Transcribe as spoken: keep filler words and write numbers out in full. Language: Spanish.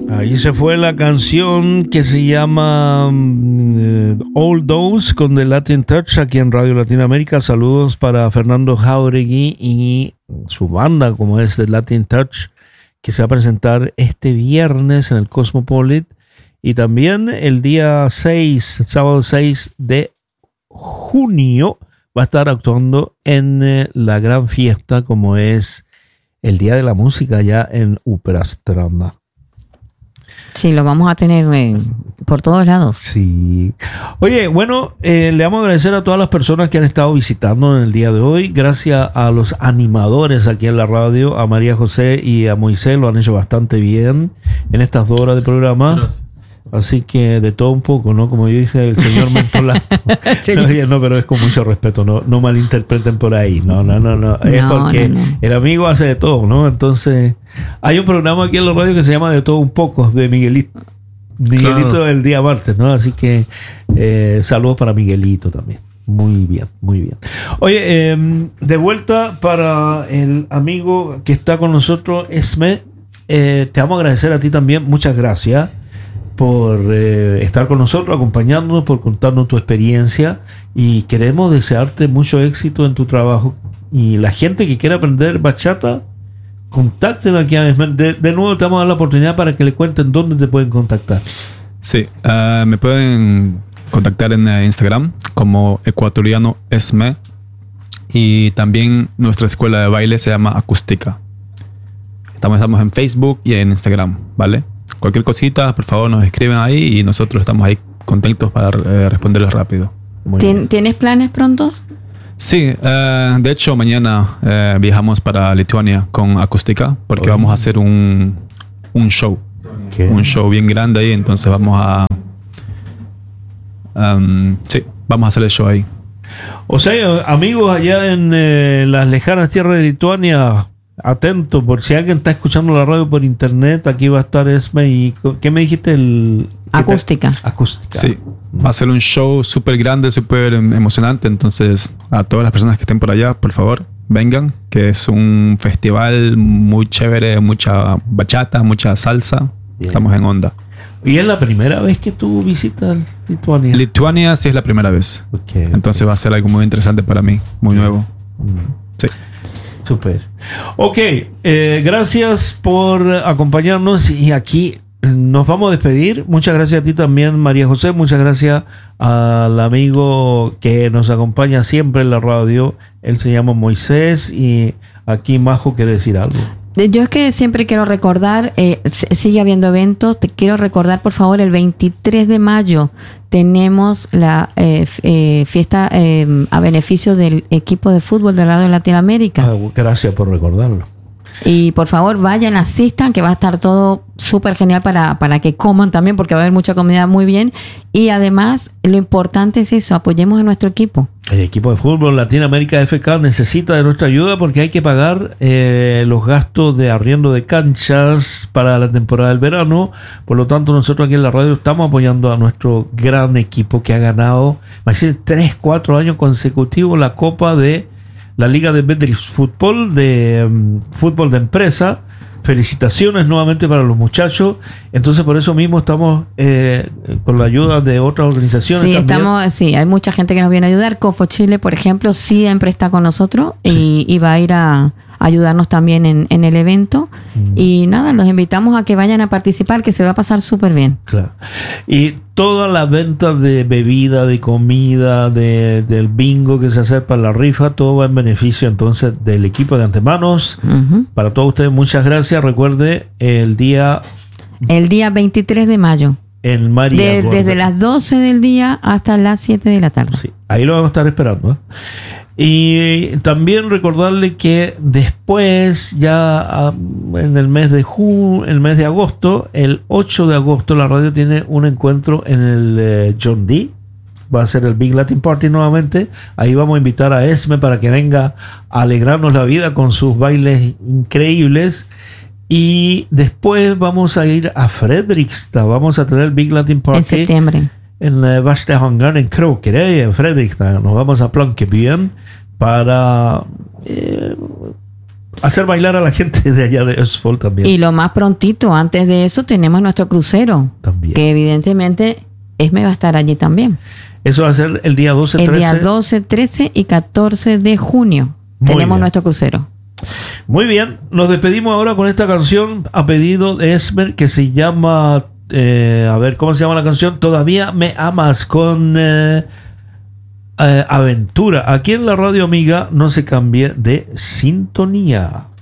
Ahí se fue la canción que se llama um, All Those con The Latin Touch aquí en Radio Latinoamérica. Saludos para Fernando Jauregui y su banda, como es The Latin Touch, que se va a presentar este viernes en el Cosmopolit y también el día seis, sábado seis de junio, va a estar actuando en eh, la gran fiesta, como es el Día de la Música allá en Uprastranda. Sí, lo vamos a tener eh, por todos lados. Sí. Oye, bueno, eh, le vamos a agradecer a todas las personas que han estado visitando en el día de hoy. Gracias a los animadores aquí en la radio, a María José y a Moisés, lo han hecho bastante bien en estas dos horas de programa. Gracias. Así que de todo un poco, ¿no? Como dice el señor Mentolato. Sí. No, no, pero es con mucho respeto, no, no malinterpreten por ahí. No, no, no, no. Es no, porque no, no. el amigo hace de todo, ¿no? Entonces, hay un programa aquí en la radio que se llama De Todo Un Poco, de Miguelito. Miguelito claro. El día martes, ¿no? Así que eh, saludos para Miguelito también. Muy bien, muy bien. Oye, eh, de vuelta para el amigo que está con nosotros, Esme. Eh, te vamos a agradecer a ti también. Muchas gracias por eh, estar con nosotros, acompañándonos, por contarnos tu experiencia, y queremos desearte mucho éxito en tu trabajo. Y la gente que quiera aprender bachata, contacten aquí a de, de nuevo te vamos a dar la oportunidad para que le cuenten dónde te pueden contactar. Sí, uh, me pueden contactar en Instagram como ecuatoriano Esme, y también nuestra escuela de baile se llama Acústica. Estamos, estamos en Facebook y en Instagram, ¿vale? Cualquier cosita, por favor, nos escriben ahí y nosotros estamos ahí contentos para eh, responderles rápido. ¿Tienes planes prontos? Sí, eh, de hecho mañana eh, viajamos para Lituania con Acústica porque oh. vamos a hacer un, un show. ¿Qué? Un show bien grande ahí, entonces vamos a... Um, sí, vamos a hacer el show ahí. O sea, amigos allá en eh, las lejanas tierras de Lituania... Atento, por si alguien está escuchando la radio por internet, aquí va a estar Esme. Y ¿qué me dijiste? El Acústica. Te... Acústica. Sí, va a ser un show súper grande, súper emocionante. Entonces, a todas las personas que estén por allá, por favor, vengan, que es un festival muy chévere, mucha bachata, mucha salsa. Yeah. Estamos en onda. ¿Y es la primera vez que tú visitas Lituania? Lituania sí es la primera vez. Okay, Entonces okay. va a ser algo muy interesante para mí, muy nuevo. Mm. Sí. Super. Ok, eh, gracias por acompañarnos y aquí nos vamos a despedir. Muchas gracias a ti también, María José. Muchas gracias al amigo que nos acompaña siempre en la radio. Él se llama Moisés y aquí Majo quiere decir algo. Yo es que siempre quiero recordar, eh, sigue habiendo eventos, te quiero recordar por favor el veintitrés de mayo tenemos la eh, eh, fiesta eh, a beneficio del equipo de fútbol de la Radio Latinoamérica. Ah, gracias por recordarlo. Y por favor vayan, asistan, que va a estar todo súper genial para, para que coman también, porque va a haber mucha comida muy bien. Y además, lo importante es eso, apoyemos a nuestro equipo. El equipo de fútbol Latinoamérica F K necesita de nuestra ayuda porque hay que pagar eh, los gastos de arriendo de canchas para la temporada del verano. Por lo tanto, nosotros aquí en la radio estamos apoyando a nuestro gran equipo que ha ganado, imagínense, tres, cuatro años consecutivos la Copa de la Liga de Betris Fútbol, de um, fútbol de empresa. Felicitaciones nuevamente para los muchachos. Entonces, por eso mismo estamos eh, con la ayuda de otras organizaciones. Sí, también. estamos, sí, hay mucha gente que nos viene a ayudar. Cofo Chile, por ejemplo, siempre está con nosotros y, y va a ir a ayudarnos también en, en el evento. Mm. Y nada, los invitamos a que vayan a participar, que se va a pasar súper bien. Claro. Y toda la venta de bebida, de comida, de, del bingo que se hace para la rifa, todo va en beneficio entonces del equipo de Antemanos. Uh-huh. Para todos ustedes, muchas gracias. Recuerde, el día... El día veintitrés de mayo. En María de, Desde las doce del día hasta las siete de la tarde. Sí, ahí lo vamos a estar esperando, ¿eh? Y también recordarle que después, ya en el mes de junio, el mes de agosto, el ocho de agosto, la radio tiene un encuentro en el eh, John D. Va a ser el Big Latin Party nuevamente. Ahí vamos a invitar a Esme para que venga a alegrarnos la vida con sus bailes increíbles. Y después vamos a ir a Fredrikstad. Vamos a tener el Big Latin Party. En septiembre. En eh, Vastehangar, en Krokerö, en Fredrikstad. Nos vamos a Plankebyen para eh, hacer bailar a la gente de allá de Esfol también. Y lo más prontito, antes de eso, tenemos nuestro crucero. También. Que evidentemente Esme va a estar allí también. Eso va a ser el día doce, trece. El día doce, trece y catorce de junio. Muy tenemos bien. nuestro crucero. Muy bien, nos despedimos ahora con esta canción a pedido de Esmer que se llama, eh, a ver, ¿cómo se llama la canción? Todavía me amas, con eh, eh, Aventura. Aquí en la Radio Amiga, no se cambie de sintonía.